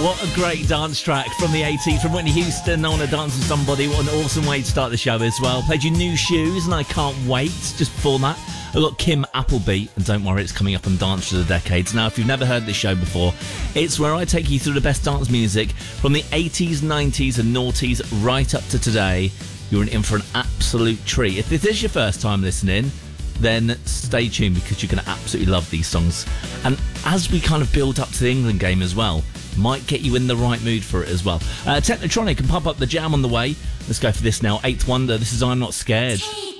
What a great dance track from the 80s from Whitney Houston. I Want to Dance with Somebody. What an awesome way to start the show as well. Played you New Shoes and I Can't Wait. Just before that, I've got Kim Appleby, and don't worry, it's coming up on Dance for the Decades. Now, if you've never heard this show before, it's where I take you through the best dance music from the 80s, 90s and noughties right up to today. You're in for an absolute treat. If this is your first time listening, then stay tuned because you're going to absolutely love these songs. And as we kind of build up to the England game as well, might get you in the right mood for it as well. Technotronic and Pump Up the Jam on the way. Let's go for this now. Eighth Wonder, this is I'm Not Scared.